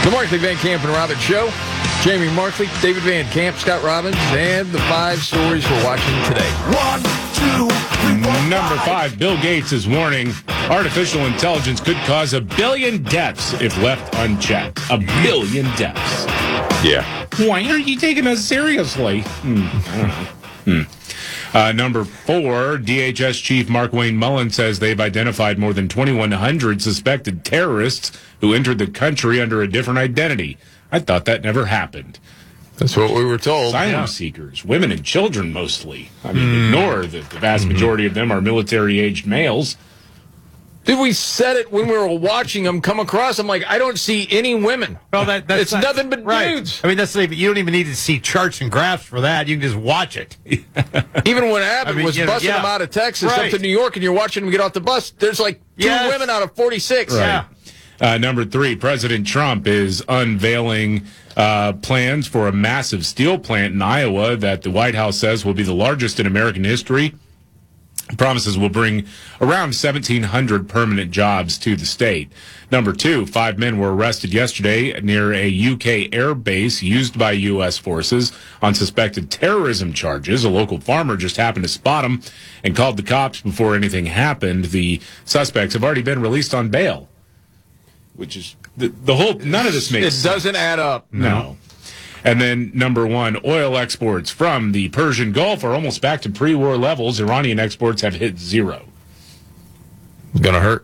The Markley, Van Camp, and Robbins Show. Jamie Markley, David Van Camp, Scott Robbins, and the 5 stories we're watching today. 1, 2, 3, 4, Number 5, Bill Gates is warning artificial intelligence could cause 1 billion deaths if left unchecked. 1 billion deaths. Yeah. Why aren't you taking us seriously? I don't know. Number 4, DHS Chief Mark Wayne Mullen says they've identified more than 2,100 suspected terrorists who entered the country under a different identity. I thought that never happened. That's what we were told. Asylum seekers, women and children mostly. I mean, ignore that the vast majority of them are military-aged males. Did we set it when we were watching them come across? I'm like, I don't see any women. Well, that's it's nothing but dudes. I mean, you don't even need to see charts and graphs for that. You can just watch it. Even when Abbott was busting them out of Texas up to New York, and you're watching them get off the bus, there's like 2 women out of 46. Right. Yeah. Number 3, President Trump is unveiling plans for a massive steel plant in Iowa that the White House says will be the largest in American history. Promises will bring around 1,700 permanent jobs to the state. Number 2, 5 men were arrested yesterday near a UK air base used by U.S. forces on suspected terrorism charges. A local farmer just happened to spot them and called the cops before anything happened. The suspects have already been released on bail, which is the whole. None of this makes sense. It doesn't add up. No. And then number 1, oil exports from the Persian Gulf are almost back to pre-war levels. Iranian exports have hit 0. It's going to hurt.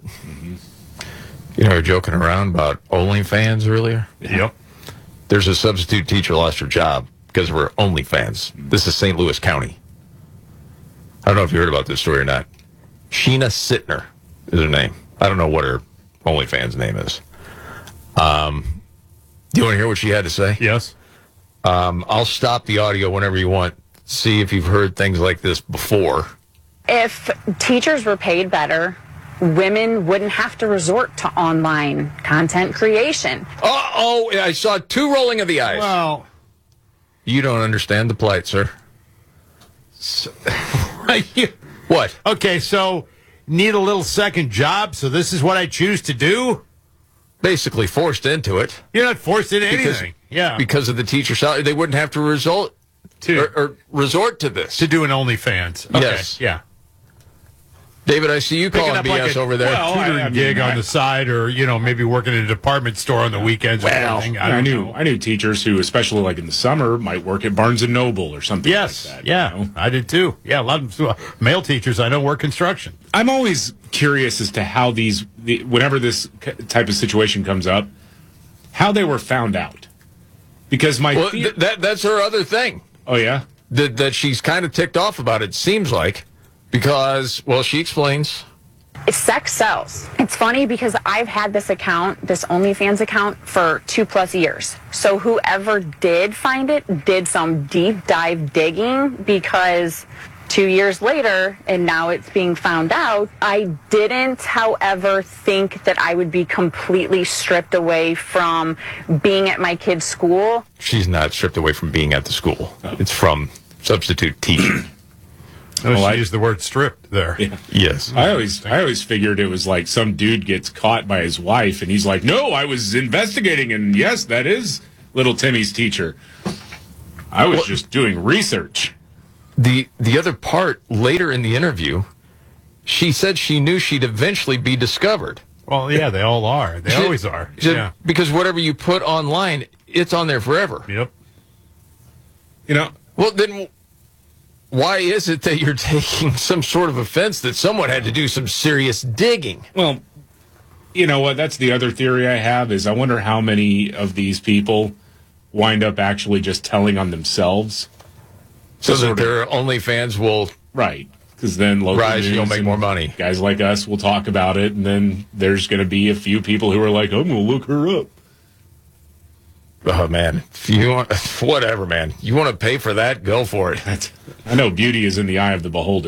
You know, we were joking around about OnlyFans earlier. Yep. There's a substitute teacher lost her job because of her OnlyFans. This is St. Louis County. I don't know if you heard about this story or not. Sheena Sittner is her name. I don't know what her OnlyFans name is. Do you want to hear what she had to say? Yes. I'll stop the audio whenever you want. See if you've heard things like this before. If teachers were paid better, women wouldn't have to resort to online content creation. Uh-oh, I saw 2 rolling of the eyes. Well, you don't understand the plight, sir. What? Okay, so need a little second job, so this is what I choose to do? Basically forced into it. You're not forced into anything. Because of the teacher salary, they wouldn't have to resort to this. To do an OnlyFans. Okay. Yes. Yeah. David, I see you calling BS over there. Tutoring gig on the side, or maybe working in a department store on the weekends. Well, or something. I knew teachers who, especially like in the summer, might work at Barnes and Noble or something. Yes, like that. Yeah, I did too. Yeah, a lot of male teachers I know work construction. I'm always curious as to how whenever this type of situation comes up, how they were found out. Because that's her other thing. Oh yeah, that she's kind of ticked off about. It seems like. Because, she explains. Sex sells. It's funny because I've had this OnlyFans account, for 2+ years. So whoever did find it did some deep dive digging, because 2 years later, and now it's being found out, I didn't, however, think that I would be completely stripped away from being at my kid's school. She's not stripped away from being at the school. It's from substitute teaching. I used the word stripped there. Yeah. Yes. I always figured it was like some dude gets caught by his wife, and he's like, no, I was investigating, and yes, that is little Timmy's teacher. I was just doing research. The other part, later in the interview, she said she knew she'd eventually be discovered. Well, yeah, they all are. They always are. Yeah. Because whatever you put online, it's on there forever. Yep. Well, then why is it that you're taking some sort of offense that someone had to do some serious digging? Well, you know what? That's the other theory I have, is I wonder how many of these people wind up actually just telling on themselves. So that their OnlyFans will... Right. Because then local rise, you'll make more money. Guys like us will talk about it, and then there's going to be a few people who are like, I'm going to look her up. Oh, man. If you want, whatever, man. You want to pay for that? Go for it. I know beauty is in the eye of the beholder.